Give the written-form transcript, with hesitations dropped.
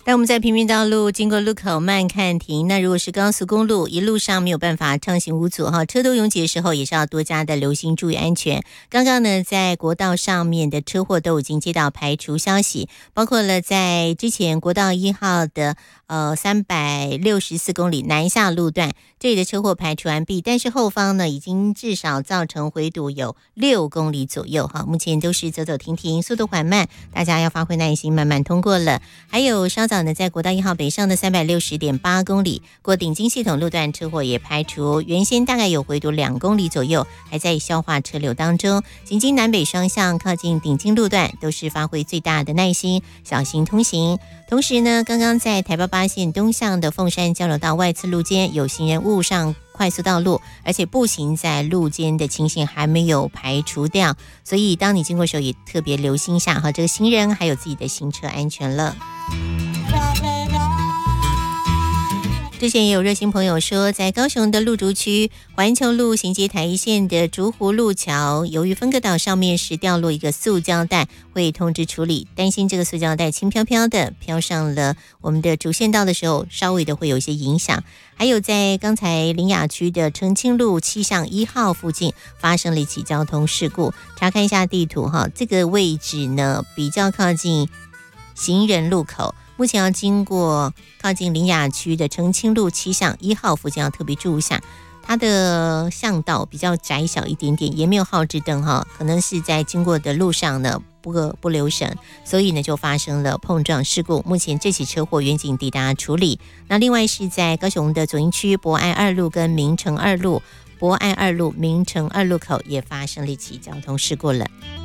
当我们在平面道路经过路口慢看停，那如果是高速公路一路上没有办法畅行无阻哈，车多拥挤的时候也是要多加的留心注意安全。刚刚呢在国道上面的车祸都已经接到排除消息，包括了在之前国道1号的364公里南下路段，这里的车祸排除完毕，但是后方呢已经至少造成回堵有6公里左右哈，目前都是走走停停，速度缓慢，大家要发挥耐心慢慢通过了。还有稍早呢在国道1号北上的360.8公里过顶金系统路段车祸也排除，原先大概有回堵2公里左右，还在消化车流当中。行经南北双向靠近顶金路段都是发挥最大的耐心，小心通行。同时呢，刚刚在台八线东向的凤山交流道外侧路间有行人误上快速道路，而且步行在路间的情形还没有排除掉，所以当你经过的时候也特别留心一下哈，这个行人还有自己的行车安全了。之前也有热心朋友说，在高雄的路竹区环球路衔接台一线的竹湖路桥，由于分隔岛上面是掉落一个塑胶袋，会通知处理，担心这个塑胶袋轻飘飘的飘上了我们的主线道的时候，稍微的会有一些影响。还有在刚才苓雅区的澄清路7巷1号附近发生了一起交通事故，查看一下地图哈，这个位置呢比较靠近行人路口，目前要经过靠近苓雅区的澄清路7巷1号附近要特别注意一下，它的巷道比较窄小一点点，也没有号志灯哈，可能是在经过的路上呢不留神，所以呢就发生了碰撞事故。目前这起车祸远警抵达处理。那另外是在高雄的左营区博爱2路跟明诚2路，博爱2路、明诚2路口也发生了一起交通事故了。